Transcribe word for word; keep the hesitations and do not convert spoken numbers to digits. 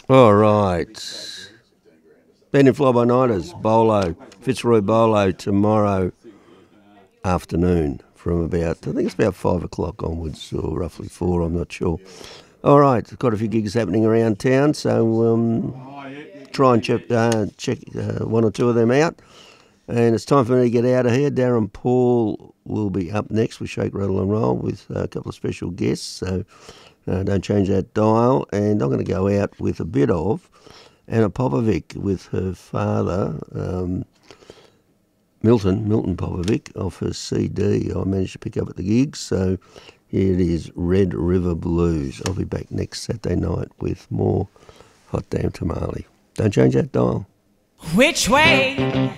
All right. Ben and Fly by Nighters, Bolo, Fitzroy Bolo tomorrow afternoon from about, I think it's about five o'clock onwards, or roughly four, I'm not sure. All right, got a few gigs happening around town, so um, try and check, uh, check uh, one or two of them out. And it's time for me to get out of here. Darren Paul will be up next with Shake, Rattle and Roll with a couple of special guests, so uh, don't change that dial. And I'm going to go out with a bit of Anna Popovic with her father, um, Milton, Milton Popovic, off her C D I managed to pick up at the gigs. So here it is, Red River Blues. I'll be back next Saturday night with more Hot Damn Tamale. Don't change that dial. Which way